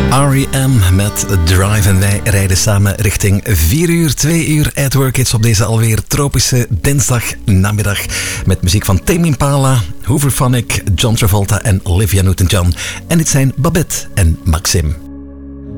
R.E.M. met Drive en wij rijden samen richting 4 uur, 2 uur at Work Hits op deze alweer tropische dinsdagnamiddag met muziek van Tame Impala, Hooverphonic, John Travolta en Olivia Newton-John. En dit zijn Babette en Maxim.